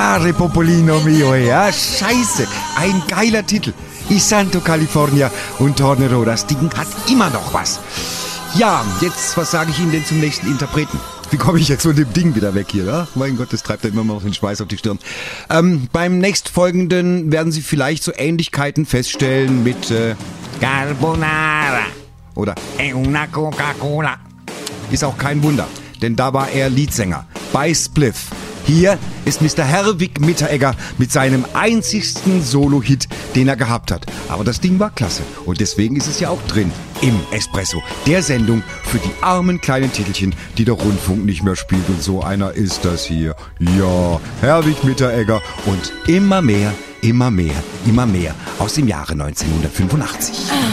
Mare Popolino mio, ja, scheiße, ein geiler Titel. I Santo California und Tornero, das Ding hat immer noch was. Ja, jetzt, was sage ich Ihnen denn zum nächsten Interpreten? Wie komme ich jetzt von dem Ding wieder weg hier? Ach, mein Gott, das treibt ja immer noch den Schweiß auf die Stirn. Beim nächstfolgenden werden Sie vielleicht so Ähnlichkeiten feststellen mit Carbonara. Oder E una Coca-Cola. ist auch kein Wunder, denn da war er Leadsänger bei Spliff. Hier ist Mr. Herwig Mitteregger mit seinem einzigsten Solo-Hit, den er gehabt hat. Aber das Ding war klasse und deswegen ist es ja auch drin im Espresso, der Sendung für die armen kleinen Titelchen, die der Rundfunk nicht mehr spielt. Und so einer ist das hier. Ja, Herwig Mitteregger und immer mehr, immer mehr, immer mehr aus dem Jahre 1985.